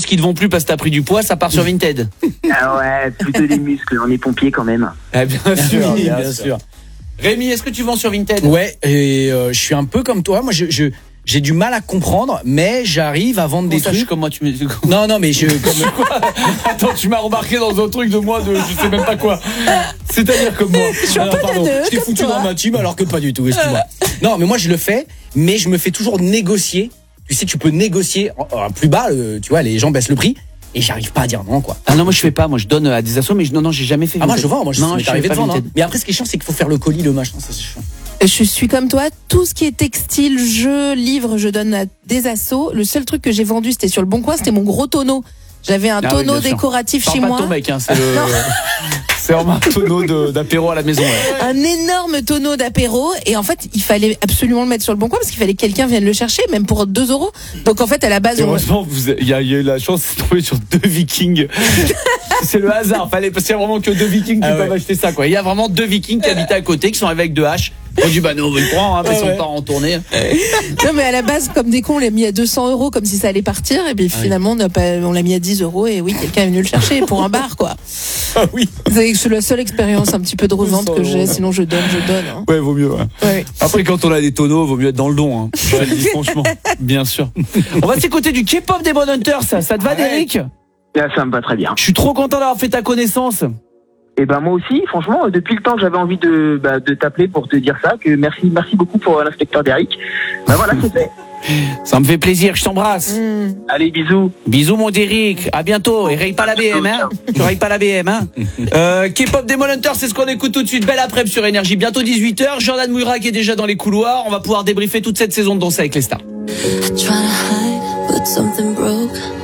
choses qui te vont plus parce que t'as pris du poids, ça part sur Vinted. Ah ouais, plutôt des muscles, on est pompier quand même. Ah, bien sûr, bien sûr. Rémi, est-ce que tu vends sur Vinted ? Ouais, et je suis un peu comme toi. Moi, j'ai du mal à comprendre, mais j'arrive à vendre des trucs. Comme moi, tu me. Non, mais comme Quoi ? Attends, tu m'as remarqué dans un truc de moi de je sais même pas quoi. C'est-à-dire comme moi. Je suis un peu pardon, tanneux, je t'ai comme foutu toi. dans ma team alors que pas du tout, excuse-moi. Non, mais moi je le fais, mais je me fais toujours négocier. Tu sais, tu peux négocier plus bas, tu vois, les gens baissent le prix. Et j'arrive pas à dire non, quoi. Ah non, moi je fais pas, moi je donne à des assos, mais non, j'ai jamais fait. Ah, moi Vinted. je vends, moi je non, suis arrivé fais de pas vendre. Vinted. Mais après, ce qui est chiant, c'est qu'il faut faire le colis, le machin, ça c'est chiant. Je suis comme toi, tout ce qui est textile, jeux, livres, je donne à des assos. Le seul truc que j'ai vendu, c'était sur le Bon Coin, c'était mon gros tonneau. J'avais un Ah oui, tonneau bien sûr. décoratif Parle chez pas moi. de ton mec, hein, c'est vraiment un tonneau d'apéro à la maison. Ouais. Un énorme tonneau d'apéro, et en fait il fallait absolument le mettre sur le Bon Coin parce qu'il fallait que quelqu'un vienne le chercher, même pour 2 €. Donc en fait à la base Heureusement, il y a eu la chance de tomber sur 2 Vikings. C'est le hasard, parce qu'il y a vraiment que 2 Vikings qui peuvent acheter ça, quoi. Il y a vraiment 2 Vikings qui habitaient à côté, qui sont avec 2 haches. On dit bah non, on le prend, parce qu'on part en tournée. Non mais à la base comme des cons on l'a mis à 200 € comme si ça allait partir, et puis finalement on l'a mis à 10 €, et oui quelqu'un est venu le chercher pour un bar, quoi. Ah oui. C'est la seule expérience un petit peu de revente que j'ai, sinon je donne hein. Ouais, vaut mieux. Ouais. Ouais. Après, quand on a des tonneaux, vaut mieux être dans le don. Hein. Je le dis franchement, bien sûr. On va s'écouter du K-pop des Bon Hunters. Ça te va, Derrick ? Là, ça me va très bien. Je suis trop content d'avoir fait ta connaissance. Et ben moi aussi, franchement, depuis le temps que j'avais envie de t'appeler pour te dire ça, que merci beaucoup pour l'inspecteur Derrick. Ben voilà, c'est fait. Ça me fait plaisir, je t'embrasse. Allez, bisous. Bisous mon Derrick, à bientôt. Et raye pas la BM, hein. Tu rayes pas la BM, hein. K-pop des Bon Hunters, c'est ce qu'on écoute tout de suite. Belle après-midi sur Énergie, bientôt 18h. Jordan Mouirac est déjà dans les couloirs. On va pouvoir débriefer toute cette saison de Danser avec les stars. I try to hide, but something broke.